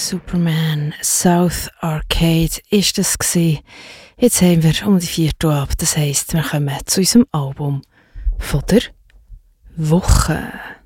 Superman, South Arcade ist das gewesen. Jetzt haben wir um die 4 Uhr ab. Das heisst, wir kommen zu unserem Album von der Woche.